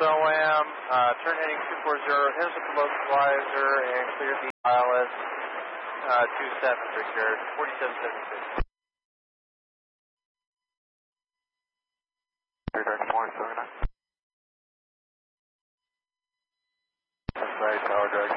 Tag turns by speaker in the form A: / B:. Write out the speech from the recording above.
A: SOAM, turn heading 240, intercept the localizer, and clear the ILS 27, Victor, 4776.
B: Direct 479. That's right, tower direct